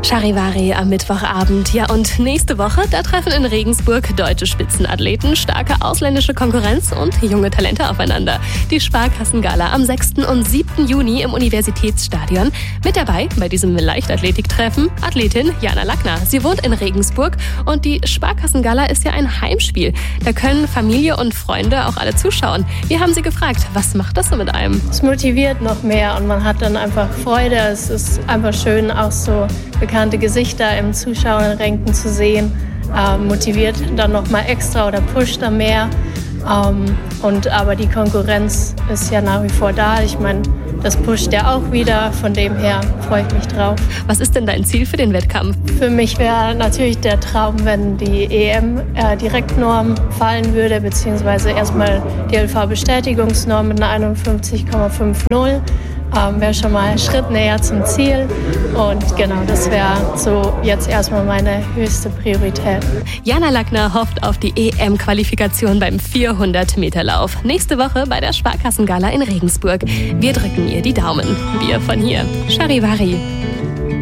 Charivari am Mittwochabend. Ja, und nächste Woche, da treffen in Regensburg deutsche Spitzenathleten, starke ausländische Konkurrenz und junge Talente aufeinander. Die Sparkassengala am 6. und 7. Juni im Universitätsstadion. Mit dabei bei diesem Leichtathletiktreffen Athletin Jana Lackner. Sie wohnt in Regensburg und die Sparkassengala ist ja ein Heimspiel. Da können Familie und Freunde auch alle zuschauen. Wir haben sie gefragt, was macht das so mit einem? Es motiviert noch mehr und man hat dann einfach Freude. Es ist einfach schön, auch so bekannte Gesichter im Zuschauerränken zu sehen. Motiviert dann noch mal extra oder pusht dann mehr. Aber die Konkurrenz ist ja nach wie vor da. Ich meine, das pusht ja auch wieder. Von dem her freue ich mich drauf. Was ist denn dein Ziel für den Wettkampf? Für mich wäre natürlich der Traum, wenn die EM-Direktnorm fallen würde, beziehungsweise erstmal die LV-Bestätigungsnorm mit einer 51,50. Wäre schon mal ein Schritt näher zum Ziel. Und genau, das wäre so jetzt erstmal meine höchste Priorität. Jana Lackner hofft auf die EM-Qualifikation beim 400-Meter-Lauf. Nächste Woche bei der Sparkassengala in Regensburg. Wir drücken ihr die Daumen. Wir von hier. Charivari.